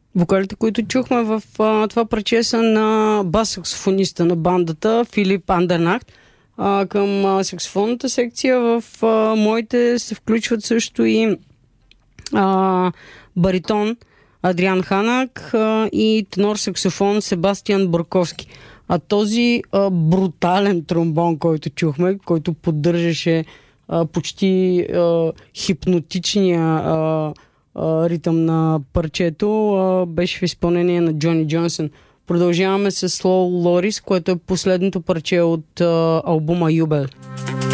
Вокалите, които чухме в това парче са на бас-саксофониста на бандата Филип Андернахт. Към саксофонната секция в моите се включват също и баритон Адриан Ханак и тенор-саксофон Себастиан Бурковски. А този брутален тромбон, който чухме, който поддържаше почти хипнотичния ритъм на парчето, беше в изпълнение на Джони Джонсън. Продължаваме с Slow Loris, което е последното парче от албума Юбел.